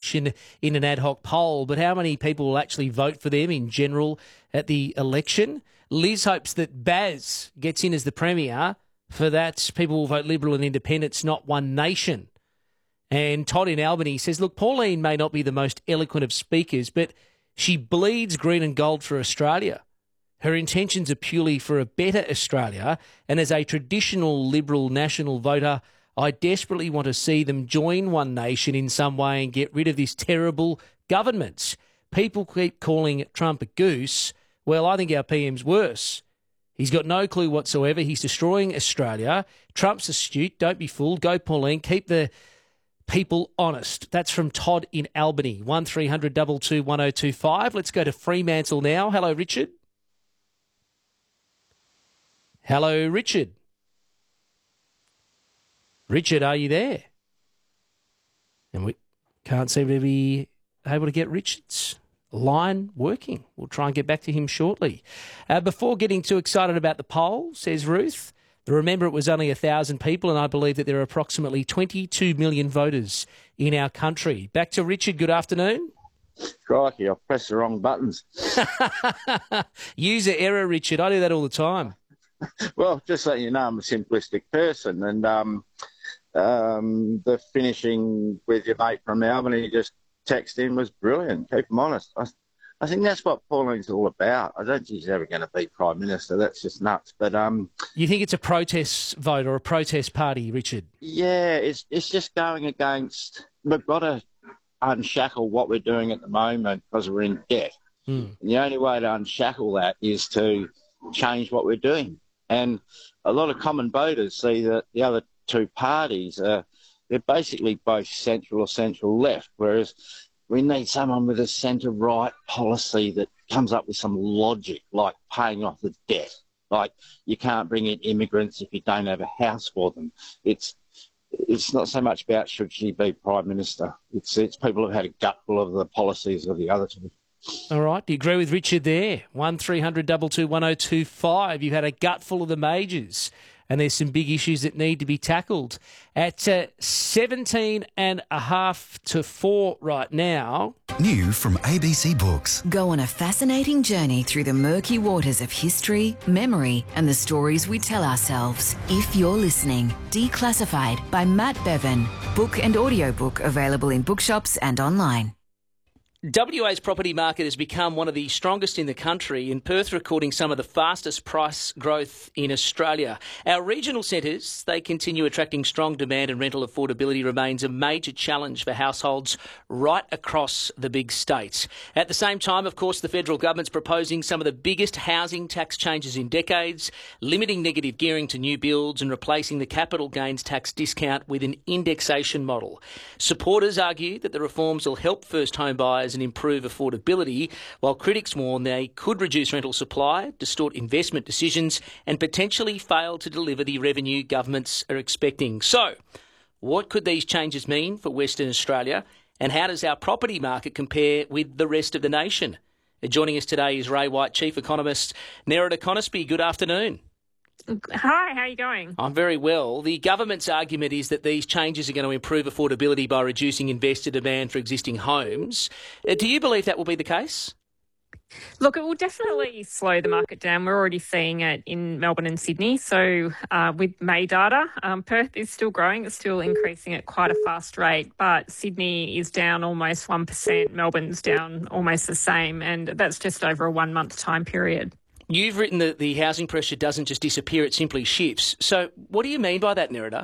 election in an ad hoc poll, but how many people will actually vote for them in general at the election? Liz hopes that Baz gets in as the Premier. For that, people will vote Liberal and Independents, not One Nation. And Todd in Albany says, look, Pauline may not be the most eloquent of speakers, but she bleeds green and gold for Australia. Her intentions are purely for a better Australia, and as a traditional Liberal national voter, I desperately want to see them join One Nation in some way and get rid of this terrible government. People keep calling Trump a goose. Well, I think our PM's worse. He's got no clue whatsoever. He's destroying Australia. Trump's astute. Don't be fooled. Go, Pauline. Keep the people honest. That's from Todd in Albany. 1300 22 1025. Let's go to Fremantle now. Hello, Richard. Hello, Richard. Richard, are you there? And we can't seem to be able to get Richard's line working. We'll try and get back to him shortly. Before getting too excited about the poll, says Ruth, remember it was only 1,000 people, and I believe that there are approximately 22 million voters in our country. Back to Richard. Good afternoon. Crikey, I've pressed the wrong buttons. User error, Richard. I do that all the time. Well, just so you know, I'm a simplistic person, and the finishing with your mate from Albany just text in was brilliant. Keep them honest. I think that's what Pauline's all about. I don't think she's ever going to be Prime Minister. That's just nuts. But you think it's a protest vote or a protest party, Richard? Yeah, it's just going against. We've got to unshackle what we're doing at the moment because we're in debt. And the only way to unshackle that is to change what we're doing. And a lot of common voters see that the other two parties they're basically both central or central left, whereas we need someone with a centre-right policy that comes up with some logic, like paying off the debt. Like you can't bring in immigrants if you don't have a house for them. It's not so much about should she be Prime Minister. It's people who've had a gutful of the policies of the other two. All right. Do you agree with Richard there? 1300 22 1025. You had a gutful of the majors, and there's some big issues that need to be tackled. At 17 and a half to 4 right now. New from ABC Books. Go on a fascinating journey through the murky waters of history, memory, and the stories we tell ourselves. If you're listening, Declassified by Matt Bevan. Book and audiobook available in bookshops and online. WA's property market has become one of the strongest in the country, and Perth recording some of the fastest price growth in Australia. Our regional centres, they continue attracting strong demand, and rental affordability remains a major challenge for households right across the big states. At the same time, of course, the federal government's proposing some of the biggest housing tax changes in decades, limiting negative gearing to new builds and replacing the capital gains tax discount with an indexation model. Supporters argue that the reforms will help first home buyers and improve affordability, while critics warn they could reduce rental supply, distort investment decisions, and potentially fail to deliver the revenue governments are expecting. So, what could these changes mean for Western Australia, and how does our property market compare with the rest of the nation? Joining us today is Ray White, Chief Economist. Nerida Conisbee, good afternoon. Hi, how are you going? I'm very well. The government's argument is that these changes are going to improve affordability by reducing investor demand for existing homes. Do you believe that will be the case? Look, it will definitely slow the market down. We're already seeing it in Melbourne and Sydney. So with May data, Perth is still growing. It's still increasing at quite a fast rate. But Sydney is down almost 1%. Melbourne's down almost the same. And that's just over a 1 month time period. You've written that the housing pressure doesn't just disappear, it simply shifts. So what do you mean by that, Nerida?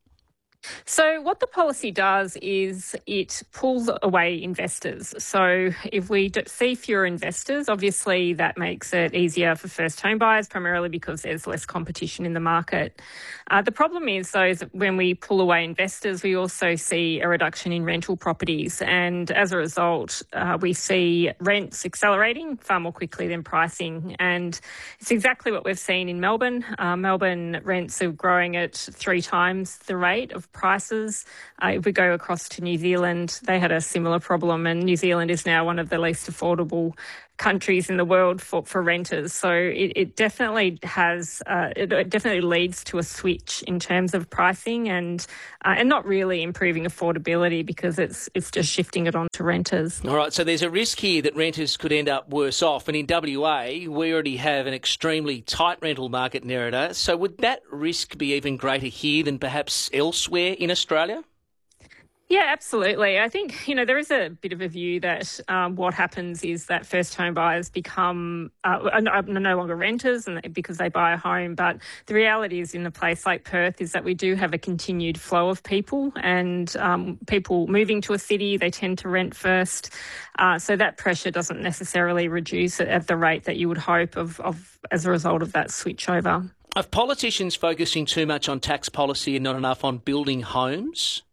So what the policy does is it pulls away investors. So if we see fewer investors, obviously that makes it easier for first home buyers, primarily because there's less competition in the market. The problem is, though, is that when we pull away investors, we also see a reduction in rental properties. And as a result, we see rents accelerating far more quickly than pricing. And it's exactly what we've seen in Melbourne. Melbourne rents are growing at 3 times the rate of prices. If we go across to New Zealand, they had a similar problem, and New Zealand is now one of the least affordable countries in the world for renters. So it definitely has, it definitely leads to a switch in terms of pricing and not really improving affordability because it's just shifting it on to renters. All right, so there's a risk here that renters could end up worse off. And in WA, we already have an extremely tight rental market, Nerida. So would that risk be even greater here than perhaps elsewhere in Australia? Yeah, absolutely. I think, there is a bit of a view that what happens is that first home buyers become are no longer renters and because they buy a home. But the reality is in a place like Perth is that we do have a continued flow of people and people moving to a city, they tend to rent first. So that pressure doesn't necessarily reduce at the rate that you would hope of as a result of that switchover. Are politicians focusing too much on tax policy and not enough on building homes?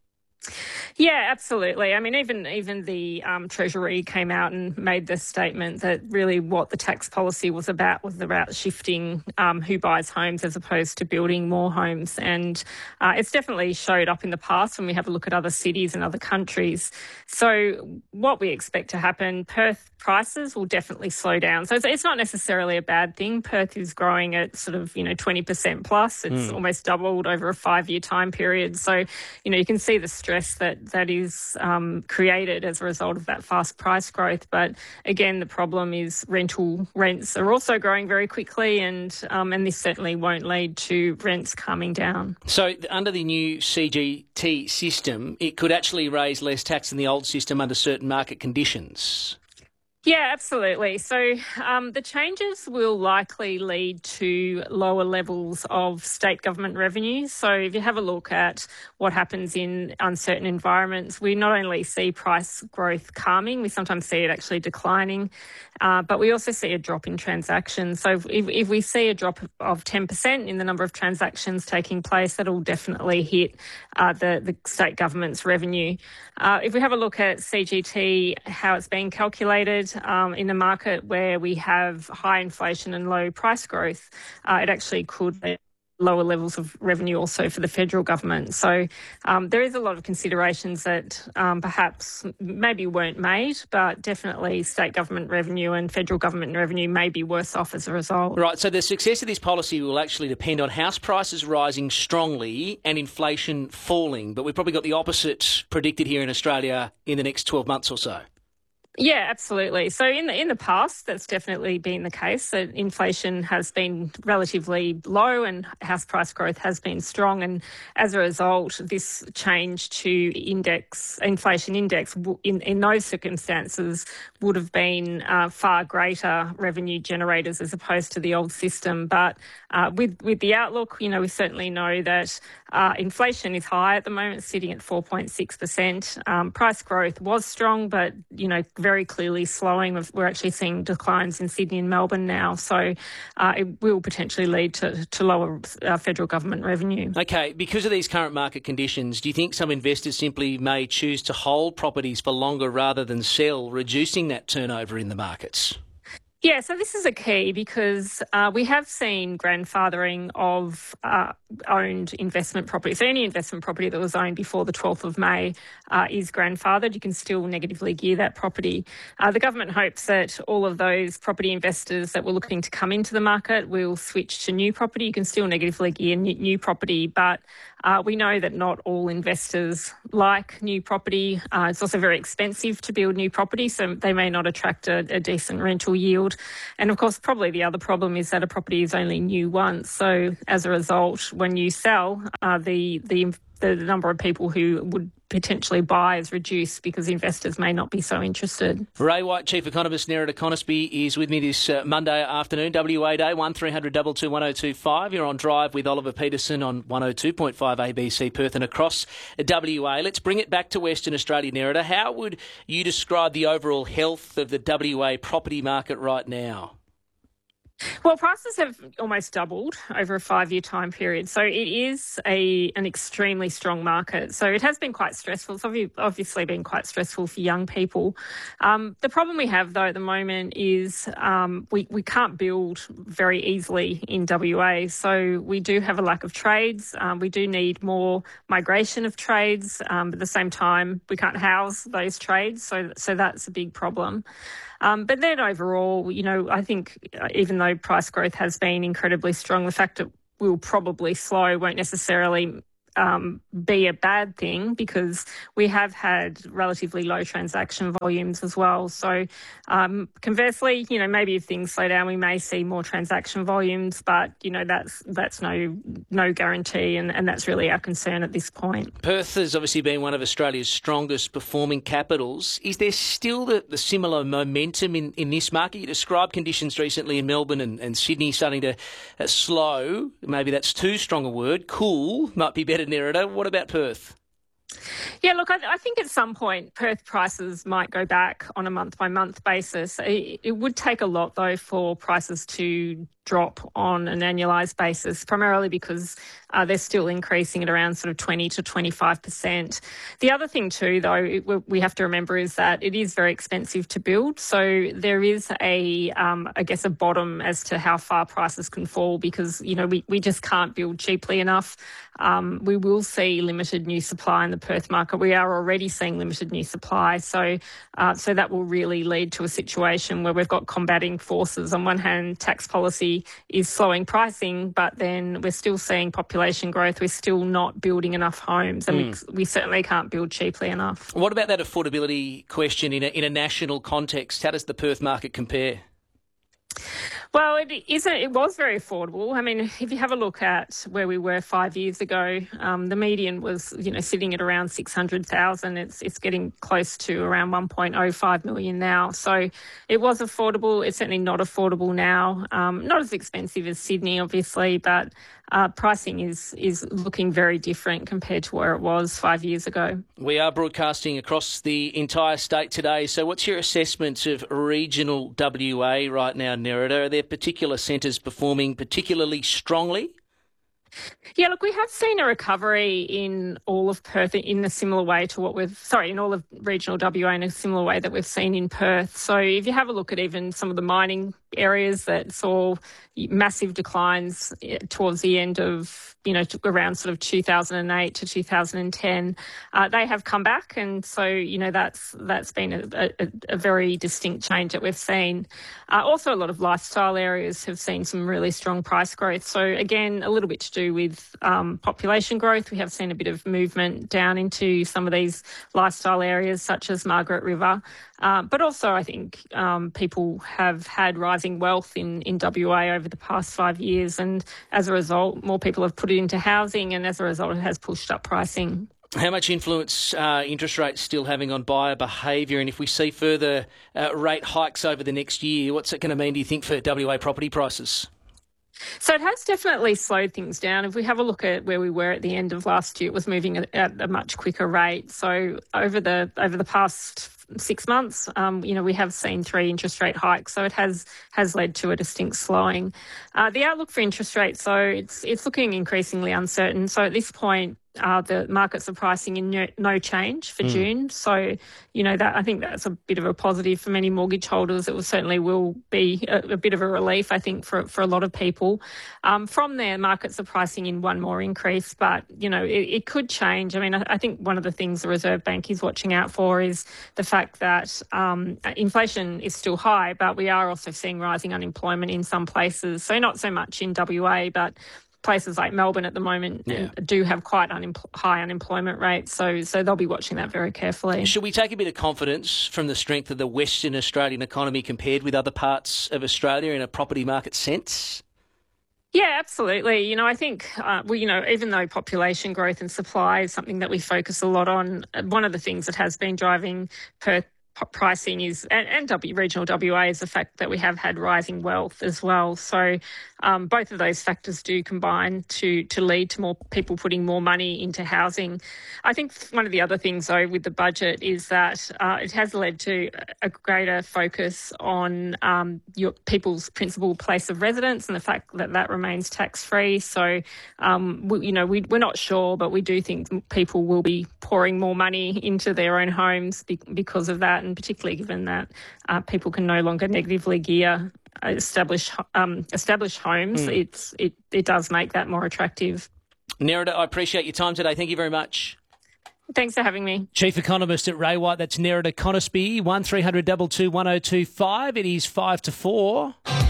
Yeah, absolutely. I mean, even the Treasury came out and made the statement that really what the tax policy was about shifting who buys homes as opposed to building more homes. And it's definitely showed up in the past when we have a look at other cities and other countries. So what we expect to happen, Perth prices will definitely slow down. So it's not necessarily a bad thing. Perth is growing at sort of, 20% plus. It's almost doubled over a 5-year time period. So, you can see the stress that is created as a result of that fast price growth. But again, the problem is rents are also growing very quickly and this certainly won't lead to rents calming down. So under the new CGT system, it could actually raise less tax than the old system under certain market conditions. Yeah, absolutely. So the changes will likely lead to lower levels of state government revenues. So if you have a look at what happens in uncertain environments, we not only see price growth calming, we sometimes see it actually declining, but we also see a drop in transactions. So if we see a drop of 10% in the number of transactions taking place, that will definitely hit the state government's revenue. If we have a look at CGT, how it's being calculated, in a market where we have high inflation and low price growth, it actually could be lower levels of revenue also for the federal government. So there is a lot of considerations that perhaps maybe weren't made, but definitely state government revenue and federal government revenue may be worse off as a result. Right, so the success of this policy will actually depend on house prices rising strongly and inflation falling, but we've probably got the opposite predicted here in Australia in the next 12 months or so. Yeah, absolutely. So in the past, that's definitely been the case. That inflation has been relatively low and house price growth has been strong. And as a result, this change to inflation index in those circumstances would have been far greater revenue generators as opposed to the old system. But with the outlook, we certainly know that inflation is high at the moment, sitting at 4.6%. Price growth was strong, but, very clearly slowing. We're actually seeing declines in Sydney and Melbourne now. So it will potentially lead to lower federal government revenue. Okay, because of these current market conditions, do you think some investors simply may choose to hold properties for longer rather than sell, reducing that turnover in the markets? Yeah, so this is a key because we have seen grandfathering of owned investment property. So any investment property that was owned before the 12th of May is grandfathered. You can still negatively gear that property. The government hopes that all of those property investors that were looking to come into the market will switch to new property. You can still negatively gear new property, but we know that not all investors like new property. It's also very expensive to build new property, so they may not attract a decent rental yield. And of course, probably the other problem is that a property is only new once. So as a result, when you sell, the number of people who would potentially buy is reduced because investors may not be so interested. Ray White, Chief Economist, Nerida Conisbee, is with me this Monday afternoon, WA Day, 1300 22 1025. You're on Drive with Oliver Peterson on 102.5 ABC Perth and across WA. Let's bring it back to Western Australia, Nerida. How would you describe the overall health of the WA property market right now? Well, prices have almost doubled over a 5-year time period. So it is an extremely strong market. So it has been quite stressful. It's obviously been quite stressful for young people. The problem we have, though, at the moment is we can't build very easily in WA. So we do have a lack of trades. We do need more migration of trades. But at the same time, we can't house those trades. So that's a big problem. But then overall, I think even though price growth has been incredibly strong, the fact it will probably slow won't necessarily be a bad thing, because we have had relatively low transaction volumes as well. So conversely, maybe if things slow down, we may see more transaction volumes, but that's no guarantee, and that's really our concern at this point. Perth has obviously been one of Australia's strongest performing capitals. Is there still the similar momentum in this market? You described conditions recently in Melbourne and Sydney starting to slow. Maybe that's too strong a word. Cool might be better, Nerida. What about Perth? Yeah, look, I think at some point Perth prices might go back on a month-by-month basis. It would take a lot, though, for prices to drop on an annualised basis, primarily because they're still increasing at around sort of 20 to 25%. The other thing too, though, we have to remember is that it is very expensive to build. So there is a bottom as to how far prices can fall, because, we just can't build cheaply enough. We will see limited new supply in the Perth market. We are already seeing limited new supply. So that will really lead to a situation where we've got combating forces. On one hand, tax policy is slowing pricing, but then we're still seeing population growth. We're still not building enough homes, and we certainly can't build cheaply enough. What about that affordability question in a national context? How does the Perth market compare? Well, it was very affordable. I mean, if you have a look at where we were 5 years ago, the median was, sitting at around 600,000. It's getting close to around 1.05 million now. So it was affordable. It's certainly not affordable now. Not as expensive as Sydney, obviously, but pricing is looking very different compared to where it was 5 years ago. We are broadcasting across the entire state today. So what's your assessment of regional WA right now, Nerida? Are there particular centres performing particularly strongly? Yeah, look, we have seen a recovery in all of Perth in a similar way to in all of regional WA in a similar way that we've seen in Perth. So if you have a look at even some of the mining areas that saw massive declines towards the end of, around sort of 2008 to 2010, they have come back. And so, that's been a very distinct change that we've seen. Also, a lot of lifestyle areas have seen some really strong price growth. So again, a little bit to do with population growth. We have seen a bit of movement down into some of these lifestyle areas such as Margaret River. But also I think people have had rising wealth in WA over the past 5 years, and as a result, more people have put it into housing, and as a result, it has pushed up pricing. How much influence are interest rates still having on buyer behaviour? And if we see further rate hikes over the next year, what's it going to mean, do you think, for WA property prices? So it has definitely slowed things down. If we have a look at where we were at the end of last year, it was moving at a much quicker rate. So over the past 6 months, we have seen 3 interest rate hikes. So it has led to a distinct slowing. The outlook for interest rates, so it's looking increasingly uncertain. So at this point, the markets are pricing in no change for June. So, that I think that's a bit of a positive for many mortgage holders. It certainly will be a bit of a relief, I think, for a lot of people. From there, markets are pricing in one more increase, but, it could change. I mean, I think one of the things the Reserve Bank is watching out for is the fact that inflation is still high, but we are also seeing rising unemployment in some places. So not so much in WA, but places like Melbourne at the moment do have quite high unemployment rates, so they'll be watching that very carefully. Should we take a bit of confidence from the strength of the Western Australian economy compared with other parts of Australia in a property market sense? Yeah, absolutely. I think, even though population growth and supply is something that we focus a lot on, one of the things that has been driving Perth pricing is, and regional WA, is the fact that we have had rising wealth as well. So both of those factors do combine to lead to more people putting more money into housing. I think one of the other things, though, with the budget is that it has led to a greater focus on your people's principal place of residence and the fact that that remains tax-free. So, we're not sure, but we do think people will be pouring more money into their own homes because of that, and particularly given that people can no longer negatively gear established homes. It does make that more attractive. Nerida, I appreciate your time today. Thank you very much. Thanks for having me. Chief Economist at Ray White, that's Nerida Conisbee, 1300 222 1025. It is 5 to 4.